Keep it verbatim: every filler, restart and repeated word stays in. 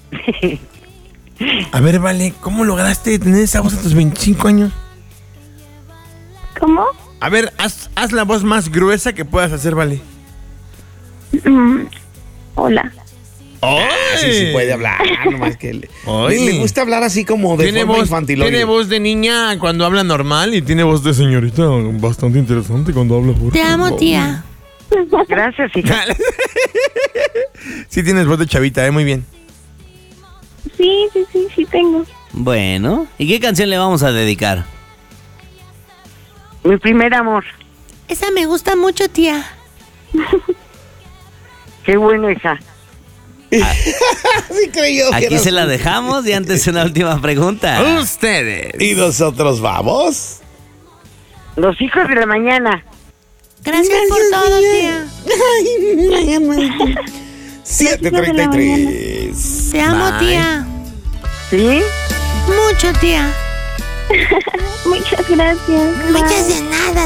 A ver, Vale, ¿cómo lograste tener esa voz a tus veinticinco años? ¿Cómo? A ver, haz, haz la voz más gruesa que puedas hacer, Vale. Mm, hola. ¡Ay! Ah, sí, sí puede hablar, nomás que le, Ay. le gusta hablar así como de Tiene forma voz, infantil. tiene voz de niña cuando habla normal y tiene voz de señorita bastante interesante cuando habla fuerte. Te amo, tía. Gracias, hija. Sí tienes voz de chavita, ¿eh? Muy bien. Sí, sí, sí, sí tengo. Bueno, ¿y qué canción le vamos a dedicar? Mi primer amor. Esa me gusta mucho, tía. Qué bueno esa. Sí creyó que Aquí era se la su- dejamos y antes una última pregunta. Ustedes. Y nosotros vamos. Los hijos de la mañana. Gracias por todo, tía. siete treinta y tres. Te amo, Bye. tía. ¿Sí? Mucho, tía. Muchas gracias. Muchas de nada,